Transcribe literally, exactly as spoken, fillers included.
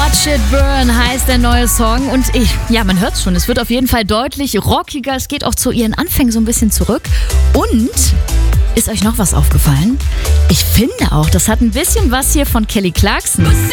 Watch It Burn heißt der neue Song und ich, ja, man hört's schon, es wird auf jeden Fall deutlich rockiger, es geht auch zu ihren Anfängen so ein bisschen zurück. Und ist euch noch was aufgefallen? Ich finde auch, das hat ein bisschen was hier von Kelly Clarkson.